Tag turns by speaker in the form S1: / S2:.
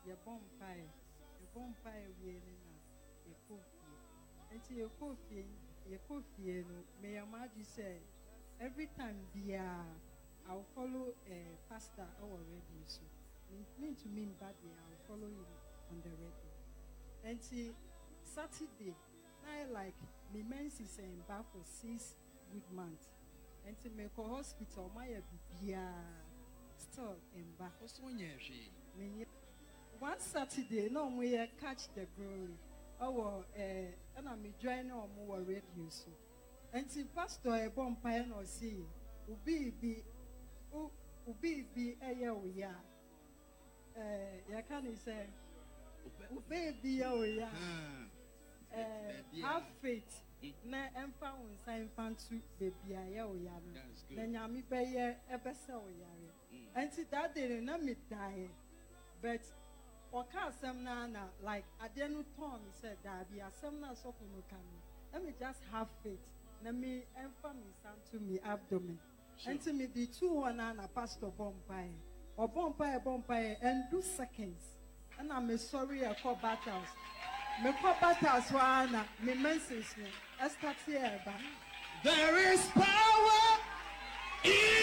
S1: ye bompire we na ye coffee. And to your coffee, no, may your mother say, every time I'll follow a pastor our radio. So, mean to mean badly, I'll follow him on the radio. And see, Saturday, now like me menses and back for 6 good months. And to make a hospital, my bibia still in back. One Saturday, no we catch the glory. And I'm joining on more radio. So, and see, Pastor a bonfire no see, ubi a year we are. Ya can say, ubi a year. Have faith. Na emfa unsa emfa ntu baby aye oyare na nyame beye ebese oyare anti that day na me die but oka asem na like ade no turn said that be asem na so ko no kan let me just have faith na me emfa me santo me abdomen anti me the 2 na pastor bompai or bompai and 2 seconds and I'm sorry I call battles. Me battles wana me message me. There is power in